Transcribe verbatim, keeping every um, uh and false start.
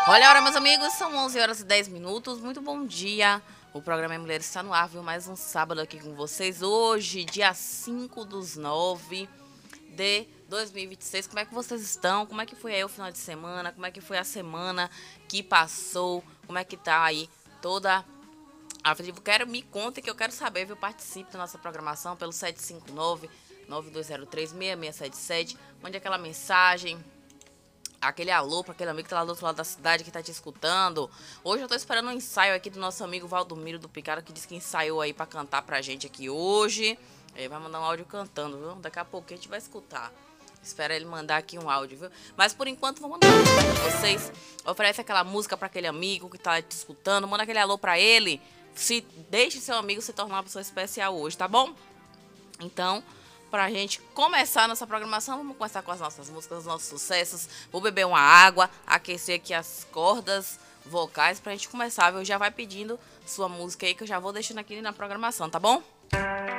Olha a hora, meus amigos, são onze horas e dez minutos, muito bom dia. O programa É Mulheres está no ar, viu? Mais um sábado aqui com vocês. Hoje, dia cinco dos nove de dois mil e vinte e seis. Como é que vocês estão? Como é que foi aí o final de semana? Como é que foi a semana que passou? Como é que tá aí toda a vida? Quero, me contem que eu quero saber, viu? Participe da nossa programação pelo sete cinco nove, nove dois zero três, seis seis sete sete. Mande aquela mensagem, aquele alô para aquele amigo que tá lá do outro lado da cidade, que tá te escutando. Hoje eu tô esperando um ensaio aqui do nosso amigo Valdomiro do Picaro, que disse que ensaiou aí para cantar pra gente aqui hoje. Ele vai mandar um áudio cantando, viu? Daqui a pouco a gente vai escutar. Espera ele mandar aqui um áudio, viu? Mas por enquanto vou mandar um áudio pra vocês. Oferece aquela música para aquele amigo que tá te escutando. Manda aquele alô para ele. Se deixe seu amigo se tornar uma pessoa especial hoje, tá bom? Então, pra gente começar nossa programação, vamos começar com as nossas músicas, os nossos sucessos. Vou beber uma água, aquecer aqui as cordas vocais pra gente começar, viu? Já vai pedindo sua música aí que eu já vou deixando aqui na programação, tá bom?